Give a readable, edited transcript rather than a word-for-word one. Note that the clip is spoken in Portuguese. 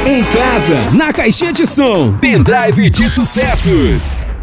Em casa, na caixinha de som, pendrive de sucessos.